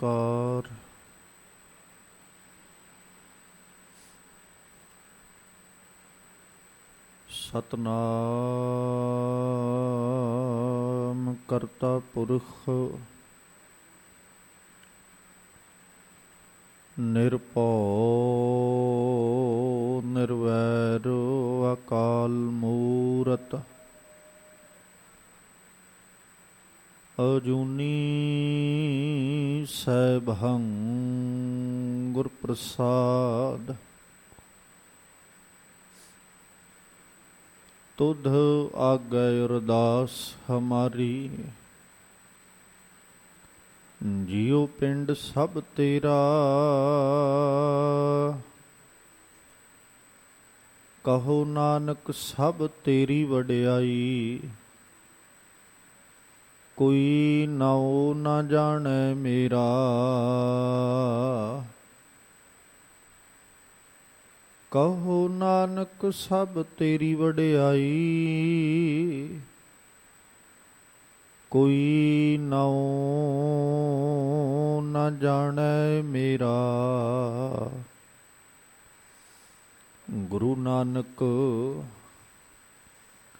ਓੰਕਾਰ। ਸਤਿਨਾਮ ਕਰਤਾ ਪੁਰਖ ਨਿਰਭਉ ਨਿਰਵੈਰ ਅਕਾਲ ਮੂਰਤ ਅਜੂਨੀ ਸੈਭੰ ਗੁਰ ਪ੍ਰਸਾਦ। ਤੁਧ ਆਗੈ ਅਰਦਾਸ ਹਮਾਰੀ, ਜਿਉ ਪਿੰਡ ਸਭ ਤੇਰਾ। ਕਹੋ ਨਾਨਕ ਸਭ ਤੇਰੀ ਵਡਿਆਈ, ਕੋਈ ਨਾਉ ਨਾ ਜਾਣੈ ਮੇਰਾ। ਕਹੋ ਨਾਨਕ ਸਭ ਤੇਰੀ ਵਡਿਆਈ, ਕੋਈ ਨਾਉ ਨਾ ਜਾਣੈ ਮੇਰਾ। ਗੁਰੂ ਨਾਨਕ